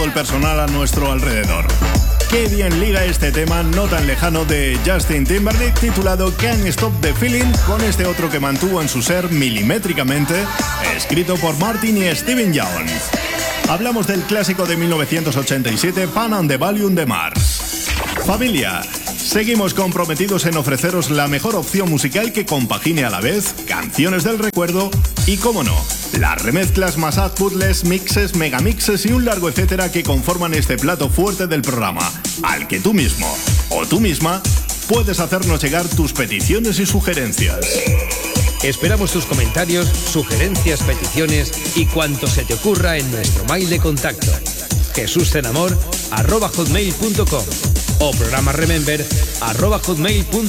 el personal a nuestro alrededor. Qué bien liga este tema no tan lejano de Justin Timberlake titulado Can't Stop the Feeling con este otro que mantuvo en su ser milimétricamente, escrito por Martin y Steven Young. Hablamos del clásico de 1987 Pan and the Valium de Mars. Familia, seguimos comprometidos en ofreceros la mejor opción musical que compagine a la vez canciones del recuerdo y, cómo no, las remezclas más outputless, mixes, megamixes y un largo etcétera que conforman este plato fuerte del programa, al que tú mismo o tú misma puedes hacernos llegar tus peticiones y sugerencias. Esperamos tus comentarios, sugerencias, peticiones y cuanto se te ocurra en nuestro mail de contacto jesuscenamor@hotmail.com o programaremember@hotmail.com.